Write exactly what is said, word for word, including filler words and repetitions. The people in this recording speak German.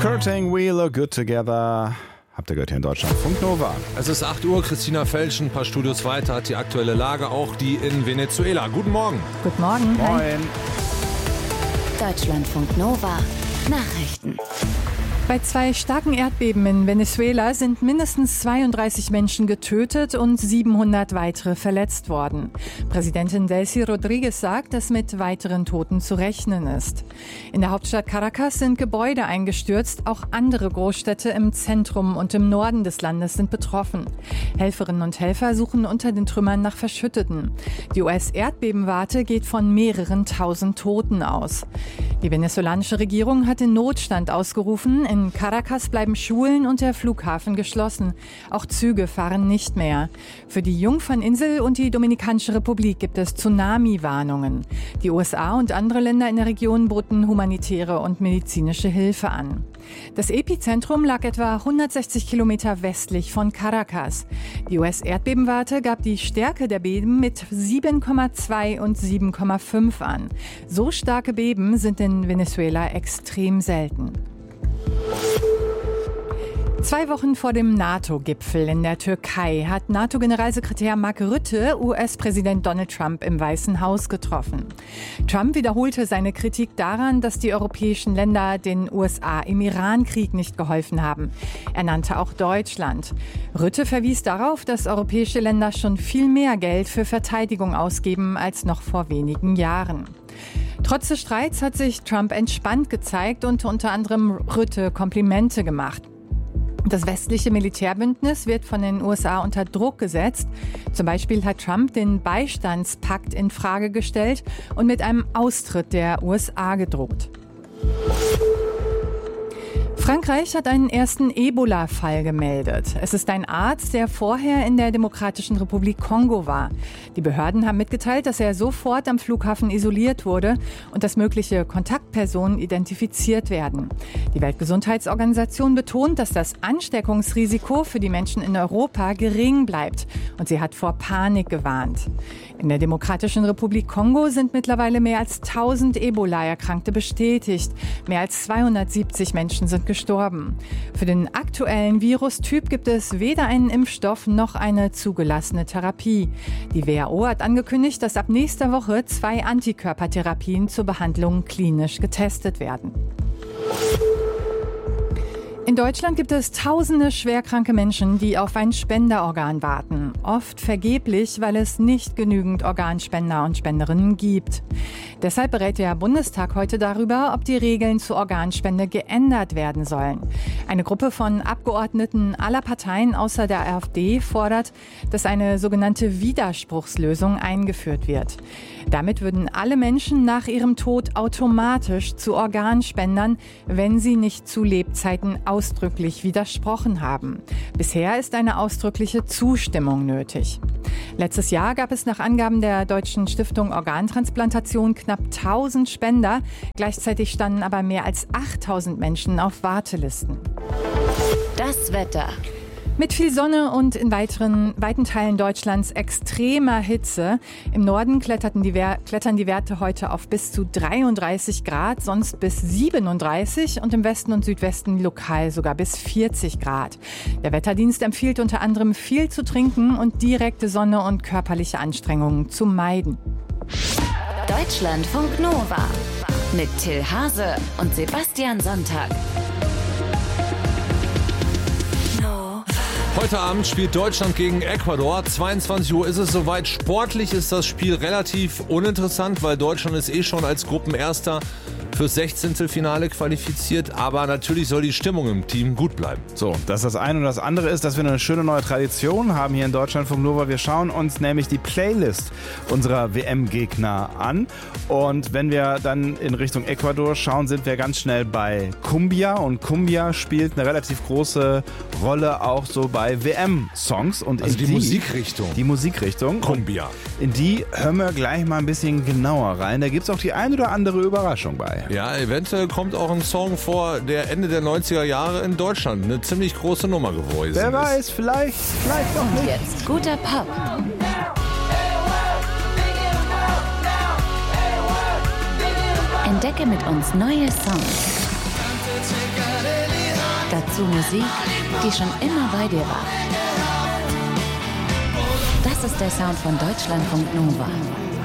Curtain, We Look Good Together. Habt ihr gehört hier in Deutschland? Funk Nova. Es ist acht Uhr, Christina Felsch, ein paar Studios weiter hat die aktuelle Lage, auch die in Venezuela. Guten Morgen. Guten Morgen. Moin. Deutschlandfunk Nova. Nachrichten. Bei zwei starken Erdbeben in Venezuela sind mindestens zweiunddreißig Menschen getötet und siebenhundert weitere verletzt worden. Präsidentin Delcy Rodriguez sagt, dass mit weiteren Toten zu rechnen ist. In der Hauptstadt Caracas sind Gebäude eingestürzt. Auch andere Großstädte im Zentrum und im Norden des Landes sind betroffen. Helferinnen und Helfer suchen unter den Trümmern nach Verschütteten. Die U S-Erdbebenwarte geht von mehreren tausend Toten aus. Die venezolanische Regierung hat den Notstand ausgerufen. In Caracas bleiben Schulen und der Flughafen geschlossen. Auch Züge fahren nicht mehr. Für die Jungferninsel und die Dominikanische Republik gibt es Tsunami-Warnungen. Die U S A und andere Länder in der Region boten humanitäre und medizinische Hilfe an. Das Epizentrum lag etwa hundertsechzig Kilometer westlich von Caracas. Die U S-Erdbebenwarte gab die Stärke der Beben mit sieben Komma zwei und sieben Komma fünf an. So starke Beben sind in Venezuela extrem selten. Zwei Wochen vor dem NATO-Gipfel in der Türkei hat NATO-Generalsekretär Mark Rutte U S-Präsident Donald Trump im Weißen Haus getroffen. Trump wiederholte seine Kritik daran, dass die europäischen Länder den U S A im Iran-Krieg nicht geholfen haben. Er nannte auch Deutschland. Rutte verwies darauf, dass europäische Länder schon viel mehr Geld für Verteidigung ausgeben als noch vor wenigen Jahren. Trotz des Streits hat sich Trump entspannt gezeigt und unter anderem Rutte Komplimente gemacht. Das westliche Militärbündnis wird von den U S A unter Druck gesetzt. Zum Beispiel hat Trump den Beistandspakt in Frage gestellt und mit einem Austritt der U S A gedroht. Frankreich hat einen ersten Ebola-Fall gemeldet. Es ist ein Arzt, der vorher in der Demokratischen Republik Kongo war. Die Behörden haben mitgeteilt, dass er sofort am Flughafen isoliert wurde und dass mögliche Kontaktpersonen identifiziert werden. Die Weltgesundheitsorganisation betont, dass das Ansteckungsrisiko für die Menschen in Europa gering bleibt und sie hat vor Panik gewarnt. In der Demokratischen Republik Kongo sind mittlerweile mehr als tausend Ebola-Erkrankte bestätigt. Mehr als zweihundertsiebzig Menschen sind gestorben. Für den aktuellen Virustyp gibt es weder einen Impfstoff noch eine zugelassene Therapie. Die W H O hat angekündigt, dass ab nächster Woche zwei Antikörpertherapien zur Behandlung klinisch getestet werden. In Deutschland gibt es tausende schwerkranke Menschen, die auf ein Spenderorgan warten. Oft vergeblich, weil es nicht genügend Organspender und Spenderinnen gibt. Deshalb berät der Bundestag heute darüber, ob die Regeln zur Organspende geändert werden sollen. Eine Gruppe von Abgeordneten aller Parteien außer der AfD fordert, dass eine sogenannte Widerspruchslösung eingeführt wird. Damit würden alle Menschen nach ihrem Tod automatisch zu Organspendern, wenn sie nicht zu Lebzeiten ausdrücklich widersprochen haben. Bisher ist eine ausdrückliche Zustimmung nötig. Letztes Jahr gab es nach Angaben der Deutschen Stiftung Organtransplantation knapp tausend Spender. Gleichzeitig standen aber mehr als achttausend Menschen auf Wartelisten. Das Wetter. Mit viel Sonne und in weiteren, weiten Teilen Deutschlands extremer Hitze. Im Norden kletterten die, klettern die Werte heute auf bis zu dreiunddreißig Grad, sonst bis siebenunddreißig und im Westen und Südwesten lokal sogar bis vierzig Grad. Der Wetterdienst empfiehlt unter anderem viel zu trinken und direkte Sonne und körperliche Anstrengungen zu meiden. Deutschlandfunk Nova mit Till Hase und Sebastian Sonntag. Heute Abend spielt Deutschland gegen Ecuador. zweiundzwanzig Uhr ist es soweit. Sportlich ist das Spiel relativ uninteressant, weil Deutschland ist eh schon als Gruppenerster fürs Sechzehntelfinale qualifiziert. Aber natürlich soll die Stimmung im Team gut bleiben. So, dass das eine und das andere ist, dass wir eine schöne neue Tradition haben hier in Deutschlandfunk Nova. Wir schauen uns nämlich die Playlist unserer W M-Gegner an. Und wenn wir dann in Richtung Ecuador schauen, sind wir ganz schnell bei Cumbia. Und Cumbia spielt eine relativ große Rolle auch so bei W M-Songs. Und also in die, die Musikrichtung. Die Musikrichtung. Cumbia. In die hören wir gleich mal ein bisschen genauer rein. Da gibt es auch die ein oder andere Überraschung bei. Ja, eventuell kommt auch ein Song vor, der Ende der neunziger Jahre in Deutschland eine ziemlich große Nummer geworden ist. Wer weiß, vielleicht, vielleicht auch nicht. Jetzt guter Pop. Entdecke mit uns neue Songs. Dazu Musik, die schon immer bei dir war. Das ist der Sound von Deutschlandfunk Nova.